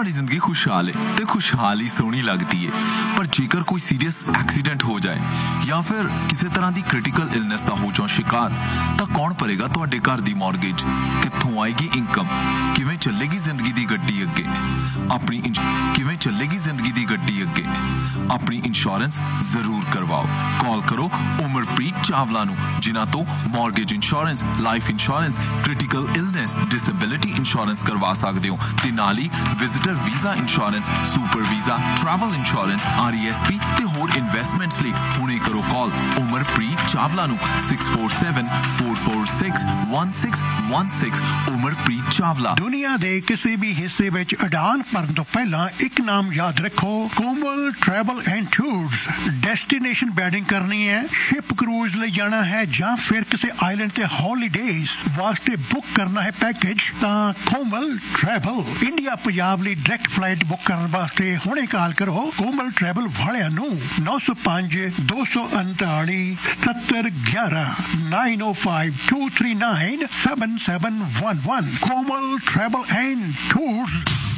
ਸਾਡੀ ਜ਼ਿੰਦਗੀ ਖੁਸ਼ਹਾਲ ਹੈ ਤੇ ਖੁਸ਼ਹਾਲ ਹੀ ਸੋਹਣੀ ਲੱਗਦੀ ਹੈ ਪਰ ਜੇਕਰ ਕੋਈ ਸੀਰੀਅਸ ਐਕਸੀਡੈਂਟ ਹੋ ਜਾਏ ਜਾਂ ਫਿਰ ਕਿਸੇ ਤਰ੍ਹਾਂ ਦੀ ਕ੍ਰਿਟੀਕਲ ਇਲਨੈਸ ਦਾ ਹੋ ਜਾਓ ਸ਼ਿਕਾਰ ਤਾਂ ਕੌਣ ਭਰੇਗਾ ਤੁਹਾਡੇ ਘਰ ਦੀ ਮੌਰਗੇਜ ਕਿੱਥੋਂ ਆਏਗੀ ਇਨਕਮ ਕਿਵੇਂ ਚੱਲੇਗੀ ਜ਼ਿੰਦਗੀ ਦੀ ਗੱਡੀ ਅੱਗੇ ਆਪਣੀ ਇੰਸ਼ੋਰੈਂਸ ਜ਼ਰੂਰ ਕਰਵਾਓ ਕਾਲ ਕਰੋ ਉਮਰਪ੍ਰੀਤ ਚਾਵਲਾ ਨੂੰ ਜਿਨ੍ਹਾਂ ਤੋਂ mortgage insurance life insurance critical illness disability insurance ਕਰਵਾ ਸਕਦੇ ਹੋ ਤੇ ਨਾਲ ਹੀ visitor visa insurance super visa travel insurance RESP ਤੇ ਹੋਰ ਇਨਵੈਸਟਮੈਂਟਸ ਲਈ ਹੁਣੇ ਕਰੋ ਕਾਲ ਉਮਰਪ੍ਰੀਤ ਚਾਵਲਾ ਨੂੰ 6474461616 ਉਮਰਪ੍ਰੀਤ ਚਾਵਲਾ। ਦੁਨੀਆ ਦੇ ਕਿਸੇ ਵੀ ਹਿੱਸੇ ਵਿੱਚ ਉਡਾਨ ਭਰਨ ਤੋਂ ਪਹਿਲਾਂ ਇੱਕ ਨਾਮ ਯਾਦ ਰੱਖੋ ਕੋਮਲ travel and tours. Destination wedding ਕਰਨੀ ਹੈ ਸ਼ਿਪ ਕਰੂਜ਼ ਲਈ ਜਾਣਾ ਹੈ ਜਾਂ ਫਿਰ ਕਿਸੇ ਆਈਲੈਂਡ ਤੇ ਹੌਲੀਡੇਜ਼ ਵਾਸਤੇ ਬੁੱਕ ਕਰਨਾ ਹੈ ਪੈਕੇਜ ਤਾਂ ਕੋਮਲ ਟਰੈਵਲ ਇੰਡੀਆ ਪੰਜਾਬ ਲਈ ਡਾਇਰੈਕਟ ਫਲਾਈਟ ਬੁੱਕ ਕਰਨ ਵਾਸਤੇ ਹੁਣੇ ਕਾਲ ਕਰੋ ਕੋਮਲ ਟਰੈਵਲ ਵਾਲਿਆਂ ਨੂੰ 905-239-7711 905-239-7711 ਕੋਮਲ ਟਰੈਵਲ ਐਂਡ ਟੂਰਸ।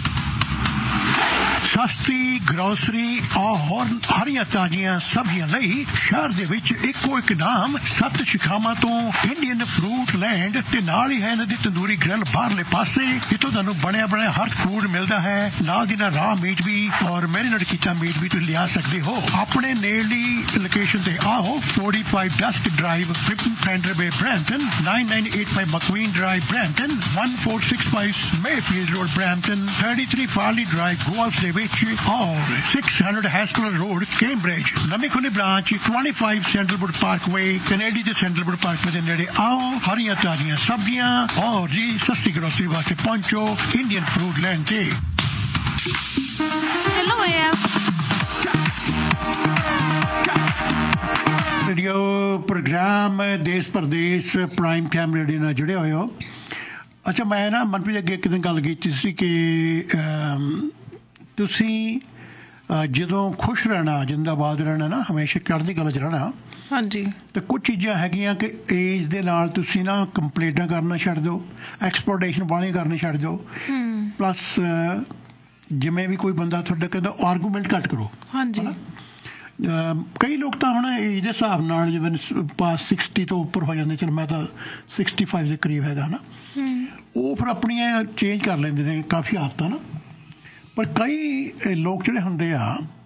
ਸਸਤੀ ਗਰੋਸਰੀ ਔਰ ਹਰੀਆਂ ਤਾਜ਼ੀਆਂ ਸਬਜ਼ੀਆਂ ਲਈ ਸ਼ਹਿਰ ਦੇ ਵਿੱਚ ਇੱਕੋ ਇੱਕ ਨਾਮ ਸੱਤ ਸ਼ਿਖਾਵਾਂ ਤੋਂ ਇੰਡੀਅਨ ਫਰੂਟ ਲੈਂਡ ਤੇ ਨਾਲ ਹੀ ਹੈ ਇਹਨਾਂ ਦੀ ਤੰਦੂਰੀ ਗ੍ਰਿਲ ਬਾਹਰਲੇ ਪਾਸੇ ਜਿੱਥੋਂ ਤੁਹਾਨੂੰ ਬਣਿਆ ਬਣਾਇਆ ਹਰ ਫੂਡ ਮਿਲਦਾ ਹੈ ਨਾਲ ਦੀ ਨਾਲ ਰਾਹ ਮੀਟ ਵੀ ਔਰ ਮੈਰੀਨੇਟ ਕੀਤਾ ਮੀਟ ਵੀ ਤੁਸੀਂ ਲਿਆ ਸਕਦੇ ਹੋ। ਆਪਣੇ ਨੇੜਲੀ ਲੋਕੇਸ਼ਨ ਤੇ ਆਓ 45 ਡਸਕ ਡਰਾਈਵ ਫੈਂਡਰ ਬੇ Brampton 9985 ਮਕਵੀਨ drive Brampton 1465 Mayfield road Brampton 33 ਫਾਰਲੀ drive golf ਦੇ ਵਿੱਚ और 600 हैस्कलर रोड कैम्ब्रिज नवी खुली ब्रांच 25 सैंडलवुड पार्कवे कनेडी ते सैंडलवुड पार्कवे दे नेड़े आओ हरियां ताजियां सब्जियां और जी सस्ती ग्रोसरी वास्ते पहुंचो इंडियन फ्रूट लैंड ते। चलो रेडियो प्रोग्राम देश प्रदेश प्राइम टाइम रेडियो ਨਾਲ जुड़े हुए हो। अच्छा मैं ना मनप्रीत अगे एक दिन गल की सी कि ਤੁਸੀਂ ਜਦੋਂ ਖੁਸ਼ ਰਹਿਣਾ ਜਿੰਦਾਬਾਦ ਰਹਿਣਾ ਨਾ ਹਮੇਸ਼ਾ ਚੜ੍ਹਦੀ ਕਲਾ 'ਚ ਰਹਿਣਾ ਹਾਂਜੀ ਤੇ ਕੁਝ ਚੀਜ਼ਾਂ ਹੈਗੀਆਂ ਕਿ ਏਜ ਦੇ ਨਾਲ ਤੁਸੀਂ ਨਾ ਕੰਪਲੇਂਟਾਂ ਕਰਨਾ ਛੱਡ ਦਿਓ ਐਕਸਪਲੋਰੇਸ਼ਨ ਵਾਲੀਆਂ ਕਰਨੀ ਛੱਡ ਦਿਓ ਪਲੱਸ ਜਿਵੇਂ ਵੀ ਕੋਈ ਬੰਦਾ ਤੁਹਾਡਾ ਕਹਿੰਦਾ ਆਰਗੂਮੈਂਟ ਘੱਟ ਕਰੋ। ਹਾਂਜੀ ਕਈ ਲੋਕ ਤਾਂ ਹੁਣ ਏਜ ਦੇ ਹਿਸਾਬ ਨਾਲ ਜਿਵੇਂ ਪਾਸ 60 ਤੋਂ ਉੱਪਰ ਹੋ ਜਾਂਦੇ ਚਲ ਮੈਂ ਤਾਂ 65 ਦੇ ਕਰੀਬ ਹੈਗਾ ਨਾ ਉਹ ਫਿਰ ਆਪਣੀਆਂ ਚੇਂਜ ਕਰ ਲੈਂਦੇ ਨੇ ਕਾਫੀ ਆਦਤਾਂ ਨਾ ਪਰ ਕਈ ਲੋਕ ਜਿਹੜੇ ਹੁੰਦੇ ਆ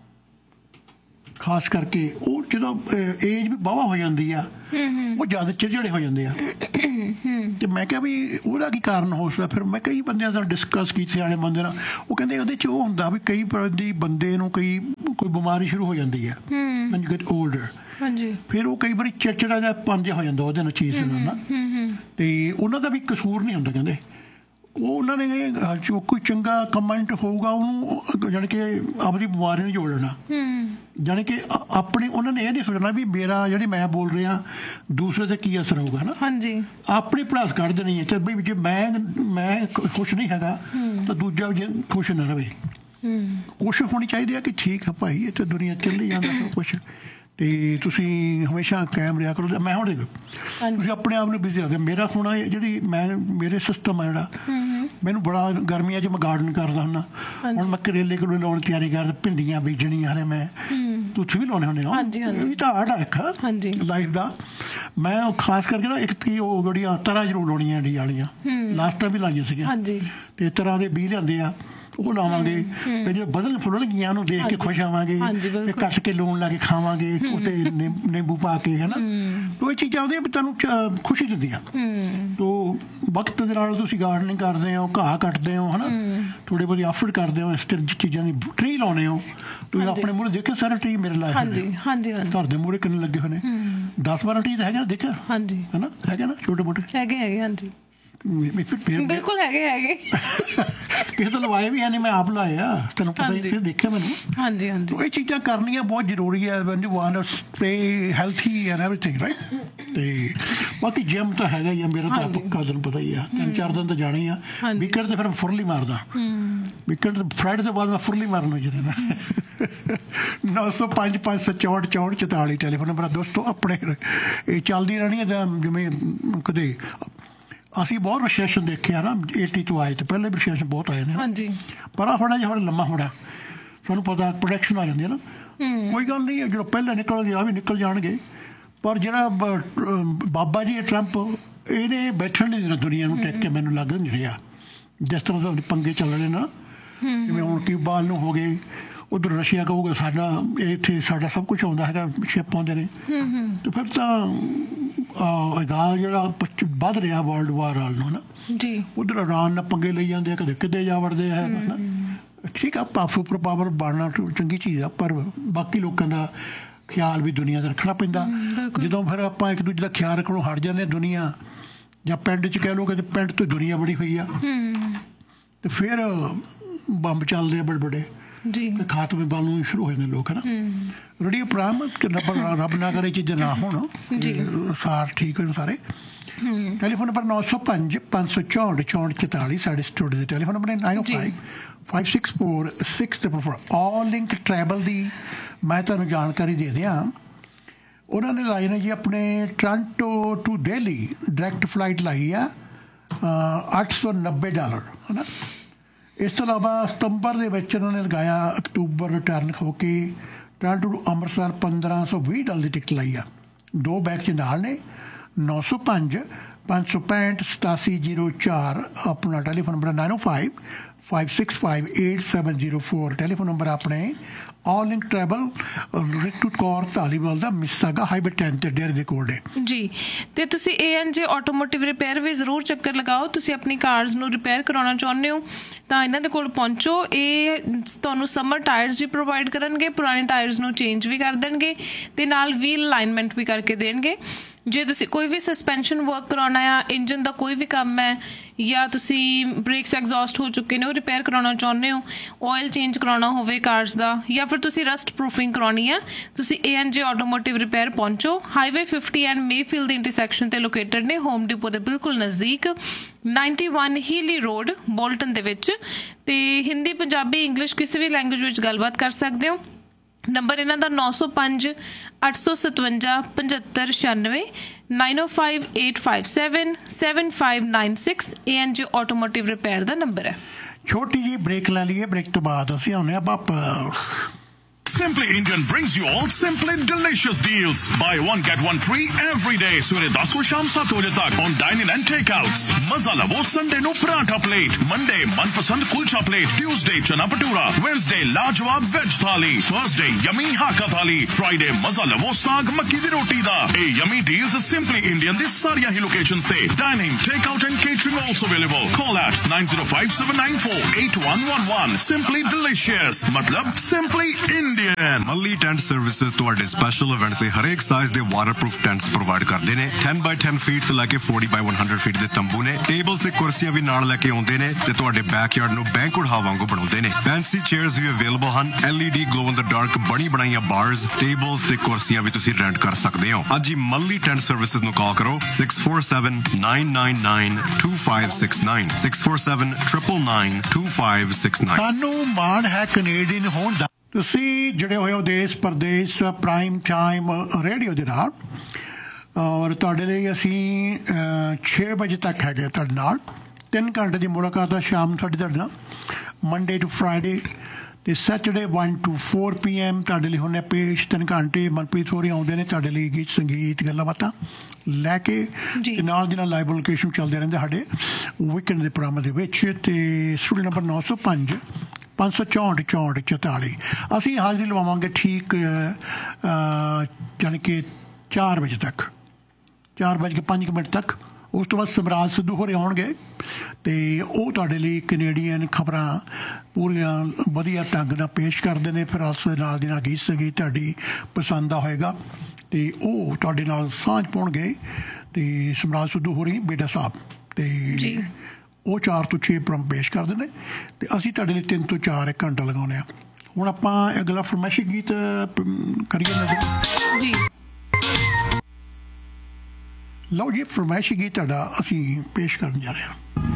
ਖਾਸ ਕਰਕੇ ਉਹ ਜਦੋਂ ਏਜ ਵੀ ਵਾਹਵਾ ਹੋ ਜਾਂਦੀ ਆ ਉਹ ਜ਼ਿਆਦਾ ਚਿੜਚਿੜੇ ਹੋ ਜਾਂਦੇ ਆ ਤੇ ਮੈਂ ਕਿਹਾ ਵੀ ਉਹਦਾ ਕੀ ਕਾਰਨ ਹੋ ਸਕਦਾ ਫਿਰ ਮੈਂ ਕਈ ਬੰਦਿਆਂ ਨਾਲ ਡਿਸਕਸ ਕੀਤੇ ਵਾਲੇ ਬੰਦੇ ਨਾਲ ਉਹ ਕਹਿੰਦੇ ਉਹਦੇ 'ਚ ਉਹ ਹੁੰਦਾ ਵੀ ਕਈ ਦੀ ਬੰਦੇ ਨੂੰ ਕੋਈ ਬਿਮਾਰੀ ਸ਼ੁਰੂ ਹੋ ਜਾਂਦੀ ਆ when you get older ਫਿਰ ਉਹ ਕਈ ਵਾਰੀ ਚਿੜਚਿੜਾ ਜਿਹਾ ਪੰਜ ਹੋ ਜਾਂਦਾ ਉਹਦੇ ਨਾਲ ਚੀਜ਼ ਨਾਲ ਨਾ ਤੇ ਉਹਨਾਂ ਦਾ ਵੀ ਕਸੂਰ ਨਹੀਂ ਹੁੰਦਾ ਕਹਿੰਦੇ ਉਹ ਉਹਨਾਂ ਨੇ ਜੋ ਕੋਈ ਚੰਗਾ ਕਮੈਂਟ ਹੋਊਗਾ ਉਹਨੂੰ ਜਾਣੀ ਕਿ ਆਪਣੀ ਬਿਮਾਰੀ ਨੂੰ ਜੋੜ ਲੈਣਾ ਜਾਣੀ ਕਿ ਆਪਣੇ ਉਹਨਾਂ ਨੇ ਇਹ ਨਹੀਂ ਸੋਚਣਾ ਵੀ ਮੇਰਾ ਜਿਹੜੀ ਮੈਂ ਬੋਲ ਰਿਹਾ ਦੂਸਰੇ ਤੇ ਕੀ ਅਸਰ ਹੋਊਗਾ ਨਾ ਆਪਣੀ ਭੜਾਸ ਕੱਢ ਦੇਣੀ ਹੈ ਤੇ ਬਈ ਜੇ ਮੈਂ ਖੁਸ਼ ਨਹੀਂ ਹੈਗਾ ਤਾਂ ਦੂਜਾ ਖੁਸ਼ ਨਾ ਰਹੇ ਕੋਸ਼ਿਸ਼ ਹੋਣੀ ਚਾਹੀਦੀ ਹੈ ਕਿ ਠੀਕ ਹੈ ਭਾਈ ਇਹ ਤਾਂ ਦੁਨੀਆ ਚੱਲੀ ਜਾਂਦਾ ਸਭ ਕੁਛ ਤੇ ਤੁਸੀਂ ਹਮੇਸ਼ਾ ਕਾਇਮ ਰਿਹਾ ਕਰੋ। ਮੈਂ ਹੁਣ ਤੁਸੀਂ ਆਪਣੇ ਆਪ ਨੂੰ ਬਿਜ਼ੀ ਰੱਖਦੇ ਮੇਰਾ ਹੁਣ ਜਿਹੜੀ ਮੇਰੇ ਸਿਸਟਮ ਆ ਜਿਹੜਾ ਮੈਨੂੰ ਬੜਾ ਗਰਮੀਆਂ 'ਚ ਮੈਂ ਗਾਰਡਨ ਕਰਦਾ ਹੁੰਦਾ ਹੁਣ ਮੈਂ ਕਰੇਲੇ ਕਰੂਲੇ ਲਾਉਣ ਦੀ ਤਿਆਰੀ ਕਰਦਾ ਭਿੰਡੀਆਂ ਬੀਜਣੀਆਂ ਹਾਲੇ ਮੈਂ ਤੁਸੀਂ ਵੀ ਲਾਉਣੇ ਹੁੰਦੇ ਹੋ ਇਹ ਵੀ ਤਾਂ ਆਰਟ ਆ ਇੱਕ ਲਾਈਫ ਦਾ। ਮੈਂ ਖਾਸ ਕਰਕੇ ਨਾ ਇੱਕ ਕੀ ਉਹ ਜਿਹੜੀਆਂ ਤਰ੍ਹਾਂ ਜ਼ਰੂਰ ਲਾਉਣੀਆਂ ਡੀ ਵਾਲੀਆਂ ਲਾਸਟ ਟਾਈਮ ਵੀ ਲਾਈਆਂ ਸੀਗੀਆਂ ਤੇ ਤਰ੍ਹਾਂ ਦੇ ਬੀਜ ਲਿਆਂਦੇ ਆ ਉਹ ਲਾਵਾਂਗੇ ਤੇ ਜੇ ਬਦਲ ਫੁੱਲਣਗੀਆਂ ਉਹਨੂੰ ਦੇਖ ਕੇ ਖੁਸ਼ ਆਵਾਂਗੇ ਤੇ ਕੱਟ ਕੇ ਲੂਣ ਲਾ ਕੇ ਖਾਵਾਂਗੇ ਉੱਤੇ ਨਿੰਬੂ ਪਾ ਕੇ ਹੈ ਨਾ ਤੋ ਇਹ ਚੀਜ਼ਾਂ ਉਹਦੀਆਂ ਵੀ ਤੁਹਾਨੂੰ ਖੁਸ਼ੀ ਦਿੰਦੀਆਂ ਤੋ ਵਕਤ ਦੇ ਨਾਲ ਤੁਸੀਂ ਗਾਰਡਨਿੰਗ ਕਰਦੇ ਹੋ ਘਾਹ ਕੱਟਦੇ ਹੋ ਹੈ ਨਾ ਥੋੜ੍ਹੀ ਬਹੁਤੀ ਐਫਰਟ ਕਰਦੇ ਹੋ ਇਸ ਤਰ੍ਹਾਂ ਚੀਜ਼ਾਂ ਦੀ ਟਰੀ ਲਾਉਂਦੇ ਹੋ ਤੁਸੀਂ ਆਪਣੇ ਮੂਹਰੇ ਦੇਖਿਆ ਸਾਰਾ ਟਰੀ ਮੇਰੇ ਲਾਇਆ ਘਰ ਦੇ ਮੂਹਰੇ ਕਿੰਨੇ ਲੱਗੇ ਹੋਏ ਨੇ 10-12 ਟਰੀ ਤਾਂ ਹੈਗਾ ਦੇਖਿਆ ਹੈ ਨਾ ਹੈਗੇ ਨਾ ਛੋਟੇ ਮੋਟੇ ਹੈਗੇ ਹਾਂਜੀ ਬਿਲਕੁਲ ਹੈਗੇ ਕਿਸੇ ਤੋਂ ਲਵਾਏ ਵੀ ਹੈ ਨਹੀਂ ਮੈਂ ਆਪ ਲਾਇਆ ਤੈਨੂੰ ਪਤਾ ਹੀ ਫਿਰ ਦੇਖਿਆ ਮੈਨੂੰ ਇਹ ਚੀਜ਼ਾਂ ਕਰਨੀਆਂ ਬਹੁਤ ਜ਼ਰੂਰੀ ਹੈ when you want to stay healthy and everything right ਤੇ ਬਾਕੀ ਜਿਮ ਤਾਂ ਹੈਗਾ ਹੀ ਆ ਮੇਰਾ ਤਾਂ ਪੱਕਾ ਤੈਨੂੰ ਪਤਾ ਹੀ ਆ 3-4 ਦਿਨ ਤਾਂ ਜਾਣੇ ਆ ਵੀਕਐਂਡ ਤੇ ਫਿਰ ਫੁਰਲੀ ਮਾਰਦਾ ਵੀਕਐਂਡ ਫਰਾਈਡੇ ਤੋਂ ਬਾਅਦ ਮੈਂ ਫੁਰਲੀ ਮਾਰਨਾ ਜਿਹੜਾ 905-564-44 ਟੈਲੀਫੋਨ ਨੰਬਰ ਦੋਸਤੋ ਆਪਣੇ ਇਹ ਚੱਲਦੀ ਰਹਿਣੀ ਹੈ ਜਿਵੇਂ ਕਦੇ ਅਸੀਂ ਬਹੁਤ ਰਿਸੈਸ਼ਨ ਦੇਖਿਆ ਨਾ 80 ਤੋਂ ਆਏ ਤੇ ਪਹਿਲੇ ਵੀ ਰਿਸੈਸ਼ਨ ਬਹੁਤ ਆਏ ਨੇ ਹਾਂਜੀ ਪਰ ਆ ਥੋੜ੍ਹਾ ਜਿਹਾ ਹੁਣ ਲੰਮਾ ਹੋਣਾ ਤੁਹਾਨੂੰ ਪਤਾ ਪ੍ਰੋਡਕਸ਼ਨ ਆ ਜਾਂਦੀ ਹੈ ਨਾ ਕੋਈ ਗੱਲ ਨਹੀਂ ਜਦੋਂ ਪਹਿਲਾਂ ਨਿਕਲਦੇ ਆ ਵੀ ਨਿਕਲ ਜਾਣਗੇ ਪਰ ਜਿਹੜਾ ਬਾਬਾ ਜੀ ਟਰੰਪ ਇਹਨੇ ਬੈਠਣ ਨਹੀਂ ਦੇਣਾ ਦੁਨੀਆ ਨੂੰ ਟਿਕ ਕੇ ਮੈਨੂੰ ਲੱਗ ਨਹੀਂ ਰਿਹਾ ਜਿਸ ਤਰ੍ਹਾਂ ਦੇ ਪੰਗੇ ਚੱਲ ਰਹੇ ਨਾ ਜਿਵੇਂ ਹੁਣ ਕਿਊਬਾ ਨੂੰ ਹੋ ਗਏ ਉਧਰ ਰਸ਼ੀਆ ਕਹੂਗਾ ਸਾਡਾ ਇੱਥੇ ਸਾਡਾ ਸਭ ਕੁਛ ਆਉਂਦਾ ਹੈਗਾ ਸ਼ਿਪ ਆਉਂਦੇ ਨੇ ਤੇ ਫਿਰ ਤਾਂ ਗਾਂ ਜਿਹੜਾ ਵੱਧ ਰਿਹਾ ਵਰਲਡ ਵਾਰ ਵਾਲ ਨੂੰ ਨਾ ਜੀ ਉਧਰ ਇਰਾਨ ਨਾਲ ਪੰਗੇ ਲਈ ਜਾਂਦੇ ਆ ਕਦੇ ਕਿਤੇ ਜਾ ਵੜਦੇ ਹੈ ਨਾ ਠੀਕ ਆ ਸੁਪਰ ਪਾਵਰ ਬਣਨਾ ਚੰਗੀ ਚੀਜ਼ ਆ ਪਰ ਬਾਕੀ ਲੋਕਾਂ ਦਾ ਖਿਆਲ ਵੀ ਦੁਨੀਆ ਦਾ ਰੱਖਣਾ ਪੈਂਦਾ ਜਦੋਂ ਫਿਰ ਆਪਾਂ ਇੱਕ ਦੂਜੇ ਦਾ ਖਿਆਲ ਰੱਖਣੋਂ ਹਟ ਜਾਂਦੇ ਦੁਨੀਆ ਜਾਂ ਪਿੰਡ 'ਚ ਕਹਿ ਲਓ ਕਿ ਪਿੰਡ ਤੋਂ ਦੁਨੀਆ ਬੜੀ ਹੋਈ ਆ ਤੇ ਫਿਰ ਬੰਬ ਚੱਲਦੇ ਆ ਬੜੇ ਬੜੇ ਜੀ ਖਾਤਮੇ ਵੱਲ ਸ਼ੁਰੂ ਹੋ ਜਾਂਦੇ ਲੋਕ ਹੈ ਨਾ ਰੇਡੀਓ ਪ੍ਰਾਮ ਰੱਬ ਨਾ ਕਰੇ ਚੀਜ਼ਾਂ ਨਾ ਹੋਣ ਸਾਰ ਠੀਕ ਹੋਣ ਸਾਰੇ ਟੈਲੀਫੋਨ ਨੰਬਰ 905 564 6444 ਸਾਡੇ ਸਟੂਡੀਓ ਦੇ ਟੈਲੀਫੋਨ ਨੰਬਰ 905 564 ਆਲ ਲਿੰਕ ਟਰੈਵਲ ਦੀ ਮੈਂ ਤੁਹਾਨੂੰ ਜਾਣਕਾਰੀ ਦੇ ਦਿਆਂ ਉਹਨਾਂ ਨੇ ਲਾਈ ਨੇ ਜੀ ਆਪਣੇ Toronto to Delhi direct flight ਲਾਈ ਆ $890 ਹੈ ਨਾ ਇਸ ਤੋਂ ਇਲਾਵਾ ਸਤੰਬਰ ਦੇ ਵਿੱਚ ਉਹਨਾਂ ਨੇ ਲਗਾਇਆ ਅਕਤੂਬਰ ਰਿਟਰਨ ਹੋ ਕੇ Toronto to Amritsar $1520 the ticket ਲਾਈ ਆ 2 ਬੈਗ 'ਚ ਨਾਲ ਨੇ 905 565 8704 ਆਪਣਾ ਟੈਲੀਫੋਨ ਨੰਬਰ 905 565 8704 ਟੈਲੀਫੋਨ ਨੰਬਰ ਆਪਣੇ ਆਲ ਲਿੰਕ ਟਰੈਵਲ ਰਿਤੂ ਕੌਰ ਧਾਲੀਵਾਲ ਦਾ ਮਿਸਾਗਾ ਹਾਈਵੇ 10 ਤੇ ਡੇਰੇ ਦੇ ਕੋਲ ਹੈ ਜੀ ਤੇ ਤੁਸੀਂ ANJ ਆਟੋਮੋਟਿਵ ਰਿਪੇਅਰ ਵੀ ਜ਼ਰੂਰ ਚੱਕਰ ਲਗਾਓ ਤੁਸੀਂ ਆਪਣੀ ਕਾਰਸ ਨੂੰ ਰਿਪੇਅਰ ਕਰਾਉਣਾ ਚਾਹੁੰਦੇ ਹੋ ਤਾਂ ਇਹਨਾਂ ਦੇ ਕੋਲ ਪਹੁੰਚੋ ਇਹ ਤੁਹਾਨੂੰ ਸਮਰ ਟਾਇਰਸ ਵੀ ਪ੍ਰੋਵਾਈਡ ਕਰਨਗੇ ਪੁਰਾਣੇ ਟਾਇਰਸ ਨੂੰ ਚੇਂਜ ਵੀ ਕਰ ਦੇਣਗੇ ਤੇ ਨਾਲ ਵੀਲ ਅਲਾਈਨਮੈਂਟ ਵੀ ਕਰਕੇ ਦੇਣਗੇ ਜੇ ਤੁਸੀਂ ਕੋਈ ਵੀ ਸਸਪੈਂਸ਼ਨ ਵਰਕ ਕਰਾਉਣਾ ਆ ਇੰਜਨ ਦਾ ਕੋਈ ਵੀ ਕੰਮ ਹੈ ਜਾਂ ਤੁਸੀਂ ਬ੍ਰੇਕਸ ਐਗਜ਼ੌਸਟ ਹੋ ਚੁੱਕੇ ਨੇ ਉਹ ਰਿਪੇਅਰ ਕਰਾਉਣਾ ਚਾਹੁੰਦੇ ਹੋ ਆਇਲ ਚੇਂਜ ਕਰਾਉਣਾ ਹੋਵੇ ਕਾਰਸ ਦਾ ਜਾਂ ਫਿਰ ਤੁਸੀਂ ਰਸਟ ਪ੍ਰੂਫਿੰਗ ਕਰਾਉਣੀ ਆ ਤੁਸੀਂ ANJ ਆਟੋਮੋਟਿਵ ਰਿਪੇਅਰ ਪਹੁੰਚੋ highway 50 and Mayfield the intersection ਤੇ ਲੋਕੇਟਡ ਨੇ ਹੋਮ ਡਿਪੋ ਦੇ ਬਿਲਕੁਲ ਨਜ਼ਦੀਕ 91 ਹੀਲੀ ਰੋਡ ਬੋਲਟਨ ਦੇ ਵਿੱਚ ਤੇ ਹਿੰਦੀ ਪੰਜਾਬੀ ਇੰਗਲਿਸ਼ ਕਿਸੇ ਵੀ ਲੈਂਗੁਏਜ ਵਿੱਚ ਗੱਲਬਾਤ ਕਰ ਸਕਦੇ ਹੋ ਨੰਬਰ ਇਹਨਾਂ ਦਾ 905 857 7596 905 857 7596 ANJ ਆਟੋਮੋਟਿਵ ਰਿਪੇਅਰ ਦਾ ਨੰਬਰ ਹੈ ਛੋਟੀ ਜੀ ਬ੍ਰੇਕ ਲੈ ਲਈਏ ਬ੍ਰੇਕ ਤੋਂ ਬਾਅਦ ਅਸੀਂ ਆਉਂਦੇ ਆ ਵਾਪਸ Simply Indian brings you all Simply delicious deals. Buy one get one free every day. Sure 10 to sham 7 baje tak on dine-in and takeouts. Maza lavo Sunday no paratha plate. Monday manpasand kulcha plate. Tuesday chana bhatura. Wednesday lajwab veg thali. Thursday yummy hakka thali. Friday maza lavo saag makki di roti da. A yummy deals is Simply Indian this sariya hi locations te. Dining, takeout and catering also available. Call at 9057948111. Simply delicious. Matlab Simply Indian. ਮੱਲੀ tent services ਤੁਹਾਡੇ special events ਦੇ ਹਰੇਕ size ਦੇ waterproof ਟੈਂਟਸ provide ਕਰਦੇ ਨੇ 10 by 10 feet ਤੋਂ ਲੈ ਕੇ 40 by 100 feet ਦੇ ਤੰਬੂ ਨੇ ਟੇਬਲਸ ਤੇ ਕੁਰਸੀਆਂ ਵੀ ਨਾਲ ਲੈ ਕੇ ਆਉਂਦੇ ਨੇ ਤੇ ਤੁਹਾਡੇ ਬੈਕਯਾਰਡ ਨੂੰ ਬੈਂਕੁਏਟ ਹਾਲ ਵਾਂਗੂ ਬਣਾਉਂਦੇ ਨੇ ਫੈਂਸੀ ਚੇਅਰਸ ਵੀ ਅਵੇਲੇਬਲ ਹਨ LED ਗਲੋ ਇਨ ਦ ਡਾਰਕ ਬਣੀ ਬਣਾਈਆਂ ਬਾਰਸ ਟੇਬਲਸ ਤੇ ਕੁਰਸੀਆਂ ਵੀ ਤੁਸੀਂ ਰੈਂਟ ਕਰ ਸਕਦੇ ਹੋ ਅੱਜ ਹੀ ਮੱਲੀ ਟੈਂਟ ਸਰਵਿਸਿਜ਼ ਨੂੰ ਕਾਲ ਕਰੋ 6479992569 6479992569 ਸਾਨੂੰ ਮਾਣ ਹੈ ਕੈਨੇਡੀਅਨ ਹੋਣ ਦਾ ਤੁਸੀਂ ਜੁੜੇ ਹੋਏ ਹੋ ਦੇਸ਼ ਪ੍ਰਦੇਸ਼ ਪ੍ਰਾਈਮ ਟਾਈਮ ਰੇਡੀਓ ਦੇ ਨਾਲ ਔਰ ਤੁਹਾਡੇ ਲਈ ਅਸੀਂ 6 ਵਜੇ ਤੱਕ ਹੈਗੇ ਤੁਹਾਡੇ ਨਾਲ 3 ਘੰਟੇ ਦੀ ਮੁਲਾਕਾਤ ਹੈ ਸ਼ਾਮ ਤੁਹਾਡੇ ਨਾਲ ਮੰਡੇ ਟੂ ਫਰਾਈਡੇ ਤੇ ਸੈਟਰਡੇ 1 to 4 PM ਤੁਹਾਡੇ ਲਈ ਹੁੰਦੇ ਪੇਸ਼ 3 ਘੰਟੇ ਮਨਪ੍ਰੀਤ ਹੋਰੀ ਆਉਂਦੇ ਨੇ ਤੁਹਾਡੇ ਲਈ ਗੀਤ ਸੰਗੀਤ ਗੱਲਾਂ ਬਾਤਾਂ ਲੈ ਕੇ ਨਾਲ ਦੀ ਨਾਲ ਲਾਈਵ ਲੋਕੇਸ਼ਨ ਚੱਲਦੇ ਰਹਿੰਦੇ ਸਾਡੇ ਵੀਕਐਂਡ ਦੇ ਪ੍ਰੋਗਰਾਮ ਦੇ ਵਿੱਚ ਤੇ ਸਟੂਡੀਓ ਨੰਬਰ 905 564 44 ਅਸੀਂ ਹਾਜ਼ਰੀ ਲਵਾਵਾਂਗੇ ਠੀਕ ਯਾਨੀ ਕਿ 4 ਵਜੇ ਤੱਕ 4:05 ਤੱਕ ਉਸ ਤੋਂ ਬਾਅਦ ਸਮਰਾਜ ਸਿੱਧੂ ਹੋਰੇ ਆਉਣਗੇ ਤੇ ਉਹ ਤੁਹਾਡੇ ਲਈ ਕੈਨੇਡੀਅਨ ਖਬਰਾਂ ਪੂਰੀਆਂ ਵਧੀਆ ਢੰਗ ਨਾਲ ਪੇਸ਼ ਕਰਦੇ ਨੇ ਫਿਰ ਉਸ ਨਾਲ ਦੀ ਨਾਲ ਗੀਤ ਸੰਗੀਤ ਤੁਹਾਡੀ ਪਸੰਦ ਦਾ ਹੋਏਗਾ ਤੇ ਉਹ ਤੁਹਾਡੇ ਨਾਲ ਸਾਂਝ ਪਾਉਣਗੇ ਤੇ ਸਮਰਾਜ ਸਿੱਧੂ ਹੋਰੀ ਬੇਟਾ ਸਾਹਿਬ ਤੇ ਉਹ 4 ਤੋਂ 6 ਪ੍ਰੋਗਰਾਮ ਪੇਸ਼ ਕਰਦੇ ਨੇ ਤੇ ਅਸੀਂ ਤੁਹਾਡੇ ਲਈ 3 ਤੋਂ 4 ਇੱਕ ਘੰਟਾ ਲਗਾਉਂਦੇ ਹਾਂ ਹੁਣ ਆਪਾਂ ਅਗਲਾ ਫਰਮਾਇਸ਼ੀ ਗੀਤ ਕਰੀਏ ਜੀ ਲਓ ਜੀ ਫਰਮਾਇਸ਼ੀ ਗੀਤ ਤੁਹਾਡਾ ਅਸੀਂ ਪੇਸ਼ ਕਰਨ ਜਾ ਰਹੇ ਹਾਂ